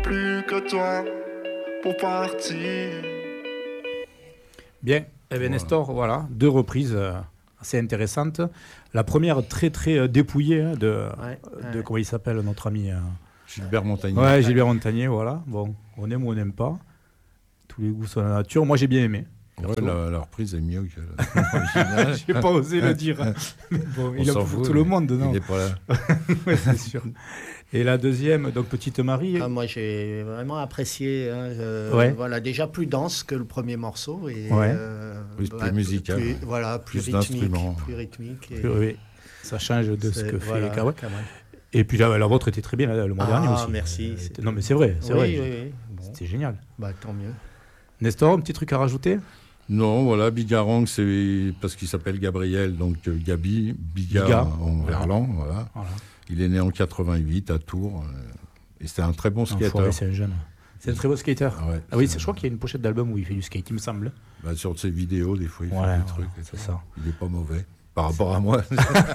plus que toi pour partir. Bien, eh bien Nestor, voilà, 2 reprises assez intéressantes. La première très très dépouillée de comment il s'appelle notre ami Gilbert Montagnier. Ouais, Gilbert Montagnier, voilà. Bon, on aime ou on n'aime pas. Tous les goûts sont la nature. Moi, j'ai bien aimé. Ouais, la reprise est mieux que l'original. J'ai pas osé le dire. Mais bon, il a pour tout le monde, non? Il est pas là. Ouais, c'est sûr. Et la deuxième, donc Petite Marie. Moi, j'ai vraiment apprécié. Voilà, déjà plus dense que le premier morceau. Et, plus musical. Plus rythmique. Oui, ça change de ce que fait Carouet. Et puis la vôtre était très bien le mois dernier aussi. Merci. Non, mais c'est vrai. Oui. C'était génial. Tant mieux. Nestor, un petit truc à rajouter? Non, voilà, Bigarang, c'est parce qu'il s'appelle Gabriel, donc Gabi, Biga en verlan, voilà. Il est né en 88 à Tours, et c'est un très bon skater. C'est un jeune. C'est un très beau skater. Ouais, oui, je crois qu'il y a une pochette d'album où il fait du skate, il me semble. Sur ses vidéos, des fois, il fait des trucs. C'est ça. Il n'est pas mauvais, par rapport à moi.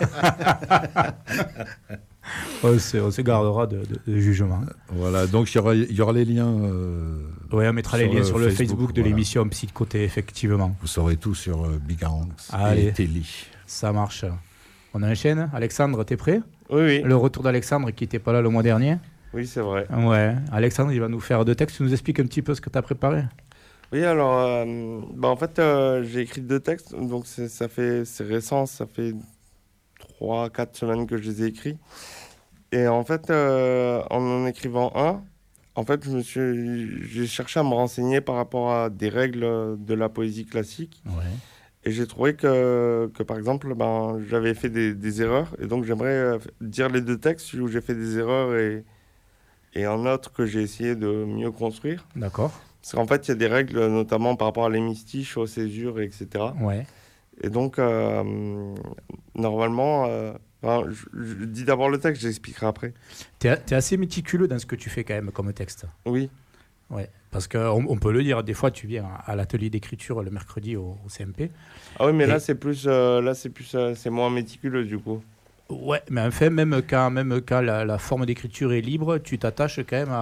On se gardera de jugement. Voilà, donc il y aura les liens. On mettra les liens sur le Facebook de l'émission Psychoté, effectivement. Vous saurez tout sur Bigarang et Telly. Ça marche. On enchaîne. Alexandre, t'es prêt? Oui. Le retour d'Alexandre qui n'était pas là le mois dernier. Oui, c'est vrai. Ouais. Alexandre, il va nous faire 2 textes. Tu nous expliques un petit peu ce que tu as préparé? Oui, alors, en fait, j'ai écrit 2 textes. Donc, c'est récent. Ça fait 3-4 semaines que je les ai écrits. Et en fait, en écrivant un, en fait, j'ai cherché à me renseigner par rapport à des règles de la poésie classique. Ouais. Et j'ai trouvé que par exemple, j'avais fait des erreurs. Et donc, j'aimerais dire les 2 textes où j'ai fait des erreurs et un autre que j'ai essayé de mieux construire. D'accord. Parce qu'en fait, il y a des règles, notamment par rapport à l'hémistiche, aux césures, etc. Ouais. Et donc, normalement... je dis d'abord le texte, j'expliquerai après. T'es assez méticuleux dans ce que tu fais quand même comme texte. Oui. Ouais, parce qu'on peut le dire, des fois tu viens à l'atelier d'écriture le mercredi au CMP. Ah oui, mais là c'est moins méticuleux du coup. Ouais, mais enfin, même quand la forme d'écriture est libre, tu t'attaches quand même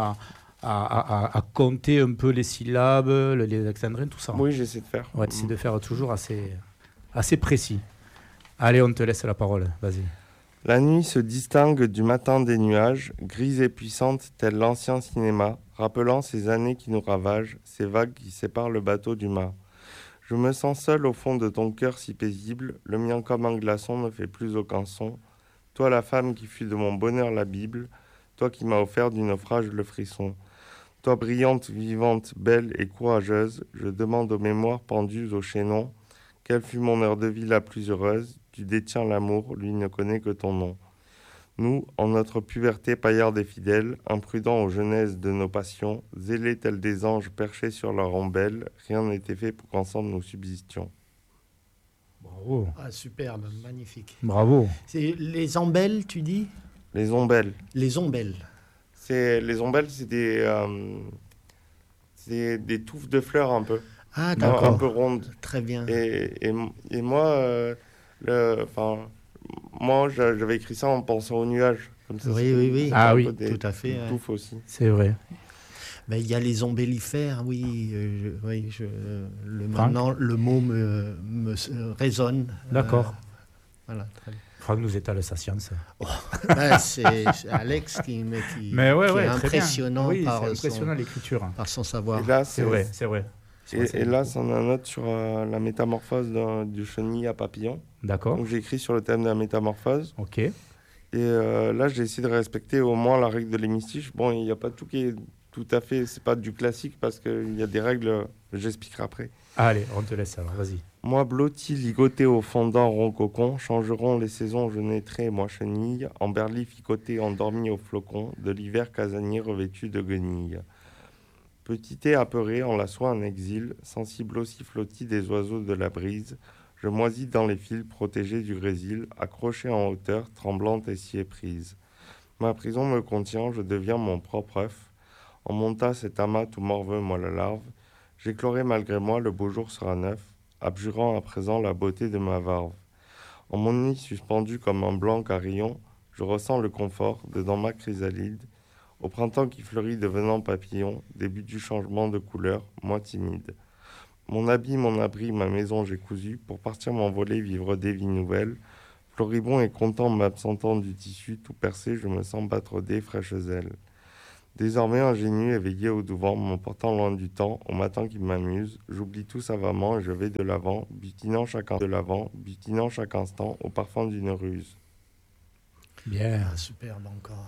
à compter un peu les syllabes, les alexandrines, tout ça. Oui, j'essaie de faire. Ouais, t'essaies de faire toujours assez précis. Allez, on te laisse la parole, vas-y. La nuit se distingue du matin des nuages, grise et puissante tel l'ancien cinéma, rappelant ces années qui nous ravagent, ces vagues qui séparent le bateau du mât. Je me sens seul au fond de ton cœur si paisible, le mien comme un glaçon ne fait plus aucun son. Toi la femme qui fut de mon bonheur la Bible, toi qui m'as offert du naufrage le frisson. Toi brillante, vivante, belle et courageuse, je demande aux mémoires pendues au chaînon, quelle fut mon heure de vie la plus heureuse? Tu détiens l'amour, lui ne connaît que ton nom. Nous, en notre puberté paillards des fidèles, imprudents aux jeunesses de nos passions, zélés tels des anges perchés sur leur ombelle, rien n'était fait pour qu'ensemble nous subsistions. Bravo. Superbe, magnifique. Bravo. C'est les ombelles, tu dis? Les ombelles. Les ombelles. Les ombelles, c'est des touffes de fleurs un peu. Ah, d'accord. Un peu rondes. Très bien. Et moi, moi, j'avais écrit ça en pensant aux nuages. Comme ça, oui. Ah oui, tout à fait. Touffes aussi. C'est vrai. Ben, il y a les ombellifères, oui. Maintenant, le mot me résonne. D'accord. Voilà, très bien. Franck nous étale sa science. C'est Alex qui est impressionnant, oui, par impressionnant l'écriture. Par son savoir. Et là, c'est vrai. Et là, c'en a un autre sur la métamorphose du chenille à papillon. D'accord. Donc j'ai écrit sur le thème de la métamorphose. Ok. Et là, j'ai essayé de respecter au moins la règle de l'hémistiche. Bon, il n'y a pas tout qui est tout à fait... C'est pas du classique parce qu'il y a des règles, j'expliquerai après. Allez, on te laisse alors, vas-y. Moi, blotti, ligoté au fondant rond cocon, changeront les saisons, je naîtrai, moi chenille, en berli ficoté, endormi au flocon, de l'hiver casanier revêtu de guenilles. Petit et apeuré, en la soie en exil, sensible aussi flottis des oiseaux de la brise, je moisis dans les fils protégés du grésil, accroché en hauteur, tremblante et si éprise. Ma prison me contient, je deviens mon propre œuf. En monta cet amas tout morveux, moi la larve. J'éclorai malgré moi, le beau jour sera neuf, abjurant à présent la beauté de ma varve. En mon nid suspendu comme un blanc carillon, je ressens le confort, dedans ma chrysalide. Au printemps qui fleurit devenant papillon, début du changement de couleur, moins timide. Mon habit, mon abri, ma maison j'ai cousu, pour partir m'envoler, vivre des vies nouvelles. Floribond et content, m'absentant du tissu, tout percé, je me sens battre des fraîches ailes. Désormais ingénu, éveillé au doux vent, m'emportant loin du temps, au matin qui m'amuse, j'oublie tout savamment et je vais de l'avant, butinant chaque instant au parfum d'une ruse. Bien. Superbe encore.